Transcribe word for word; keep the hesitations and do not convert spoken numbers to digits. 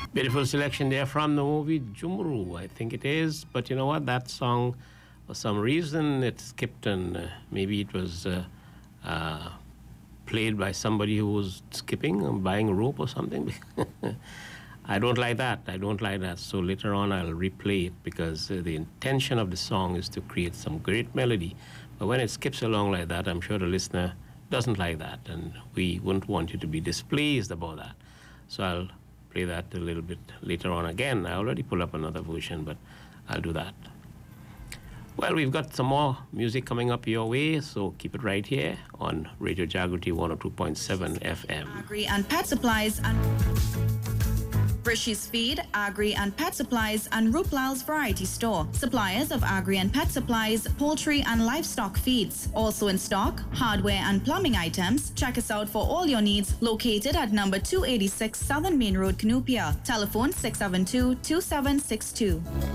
Beautiful selection there from the movie Jumru, I think it is. But you know what? That song, for some reason, it skipped, and uh, maybe it was uh, uh, played by somebody who was skipping and buying a rope or something. I don't like that. I don't like that. So later on, I'll replay it because uh, the intention of the song is to create some great melody. But when it skips along like that, I'm sure the listener doesn't like that, and we wouldn't want you to be displeased about that. So I'll play that a little bit later on again. I already pulled up another version, but I'll do that. Well, we've got some more music coming up your way, so keep it right here on Radio Jagriti one oh two point seven F M. Agri and Pet Supplies and British Feed, Agri and Pet Supplies, and Ruplal's Variety Store. Suppliers of Agri and Pet Supplies, poultry and livestock feeds. Also in stock, hardware and plumbing items. Check us out for all your needs. Located at number two eighty-six Southern Main Road, Canoopia. Telephone six seven two, two seven six two.